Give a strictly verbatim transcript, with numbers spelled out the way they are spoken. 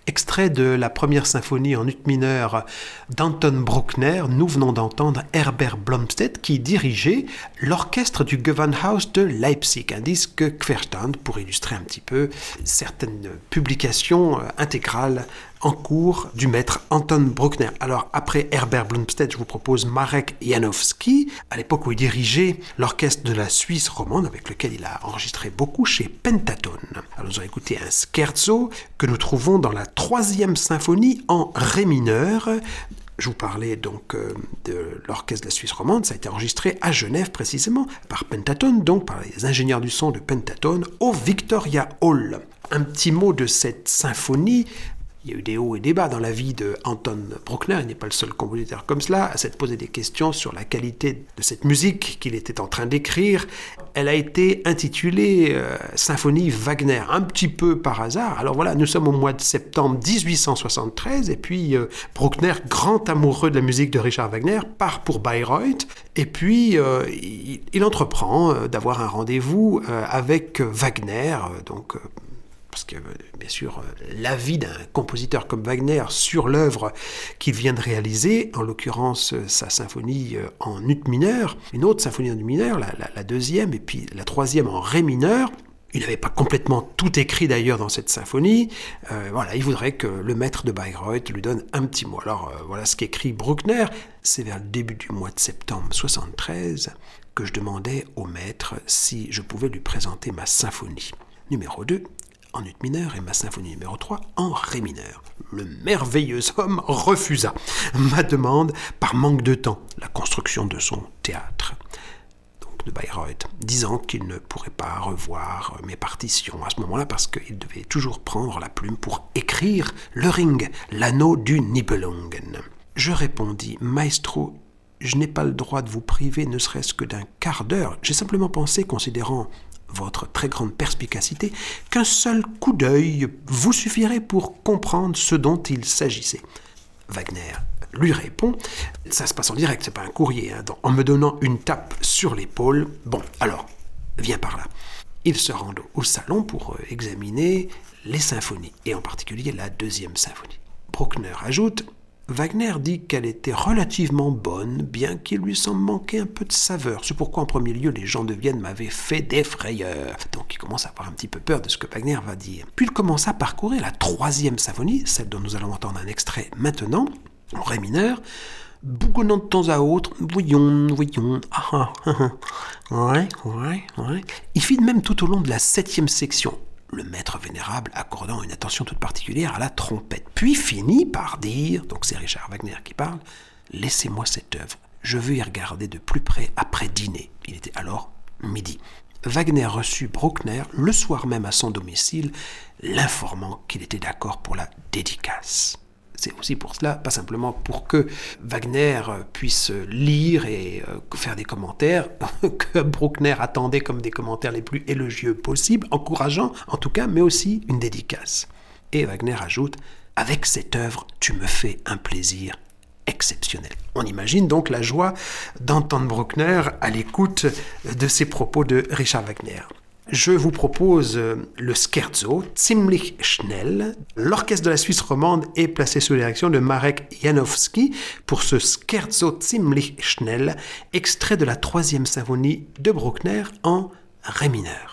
Extrait de la première symphonie en ut mineur d'Anton Bruckner, nous venons d'entendre Herbert Blomstedt qui dirigeait l'orchestre du Gewandhaus de Leipzig, un disque Querstand pour illustrer un petit peu certaines publications intégrales en cours du maître Anton Bruckner. Alors après Herbert Blomstedt, je vous propose Marek Janowski, à l'époque où il dirigeait l'orchestre de la Suisse romande, avec lequel il a enregistré beaucoup chez Pentatone. Alors nous allons écouter un scherzo que nous trouvons dans la troisième symphonie en ré mineur. Je vous parlais donc euh, de l'orchestre de la Suisse romande, ça a été enregistré à Genève précisément, par Pentatone, donc par les ingénieurs du son de Pentatone, au Victoria Hall. Un petit mot de cette symphonie. Il y a eu des hauts et des bas dans la vie de Anton Bruckner, il n'est pas le seul compositeur comme cela, à s'être posé des questions sur la qualité de cette musique qu'il était en train d'écrire. Elle a été intitulée euh, Symphonie Wagner, un petit peu par hasard. Alors voilà, nous sommes au mois de septembre dix-huit cent soixante-treize, et puis euh, Bruckner, grand amoureux de la musique de Richard Wagner, part pour Bayreuth, et puis euh, il, il entreprend euh, d'avoir un rendez-vous euh, avec Wagner, euh, donc... Euh, Parce que, bien sûr, l'avis d'un compositeur comme Wagner sur l'œuvre qu'il vient de réaliser, en l'occurrence sa symphonie en ut mineur, une autre symphonie en ut mineur, la, la, la deuxième, et puis la troisième en ré mineur. Il n'avait pas complètement tout écrit d'ailleurs dans cette symphonie. Euh, voilà, il voudrait que le maître de Bayreuth lui donne un petit mot. Alors euh, voilà ce qu'écrit Bruckner. C'est vers le début du mois de septembre soixante-treize que je demandais au maître si je pouvais lui présenter ma symphonie. Numéro deux. En ut mineur et ma symphonie numéro trois en ré mineur. Le merveilleux homme refusa ma demande par manque de temps, la construction de son théâtre, donc de Bayreuth, disant qu'il ne pourrait pas revoir mes partitions à ce moment-là parce qu'il devait toujours prendre la plume pour écrire le Ring, l'anneau du Nibelungen. Je répondis, Maestro, je n'ai pas le droit de vous priver ne serait-ce que d'un quart d'heure. J'ai simplement pensé, considérant votre très grande perspicacité, qu'un seul coup d'œil vous suffirait pour comprendre ce dont il s'agissait. Wagner lui répond, ça se passe en direct, c'est pas un courrier, hein, en me donnant une tape sur l'épaule. Bon, alors, viens par là. Il se rend au salon pour examiner les symphonies, et en particulier la deuxième symphonie. Bruckner ajoute, Wagner dit qu'elle était relativement bonne, bien qu'il lui semble manquer un peu de saveur. C'est pourquoi, en premier lieu, les gens de Vienne m'avaient fait des frayeurs. Donc, il commence à avoir un petit peu peur de ce que Wagner va dire. Puis, il commence à parcourir la troisième symphonie, celle dont nous allons entendre un extrait maintenant, en ré mineur, bougonnant de temps à autre, voyons, voyons, ah ah, ah, ah, ouais, ouais, ouais. Il fit de même tout au long de la septième section, le maître vénérable accordant une attention toute particulière à la trompette. Puis finit par dire, donc c'est Richard Wagner qui parle, « Laissez-moi cette œuvre, je veux y regarder de plus près après dîner. » Il était alors midi. Wagner reçut Bruckner le soir même à son domicile, l'informant qu'il était d'accord pour la dédicace. C'est aussi pour cela, pas simplement pour que Wagner puisse lire et faire des commentaires, que Bruckner attendait comme des commentaires les plus élogieux possibles, encourageants en tout cas, mais aussi une dédicace. Et Wagner ajoute « Avec cette œuvre, tu me fais un plaisir exceptionnel. » On imagine donc la joie d'Anton Bruckner à l'écoute de ces propos de Richard Wagner. Je vous propose le scherzo Ziemlich schnell. L'orchestre de la Suisse romande est placé sous la direction de Marek Janowski pour ce scherzo Ziemlich schnell, extrait de la troisième symphonie de Bruckner en ré mineur.